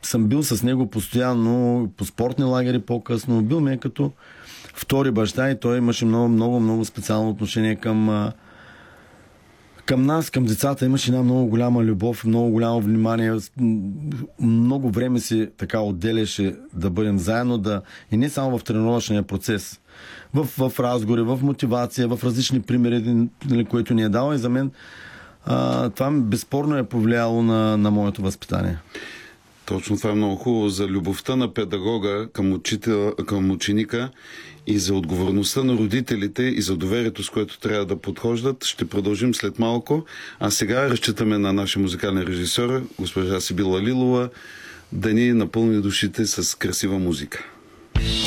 съм бил с него постоянно, по спортни лагери по-късно. Бил ми е като втори баща и той имаше много специално отношение към нас, към децата. Имаше една много голяма любов, много голямо внимание. Много време си така отделяше да бъдем заедно, и не само в тренировъчния процес. В разговори, в мотивация, в различни примери, които ни е дал. И за мен това безспорно е повлияло на моето възпитание. Точно това е много хубаво. За любовта на педагога към ученика и за отговорността на родителите и за доверието, с което трябва да подхождат, ще продължим след малко. А сега разчитаме на нашия музикален режисьор, госпожа Сибила Лилова, да ни напълни душите с красива музика.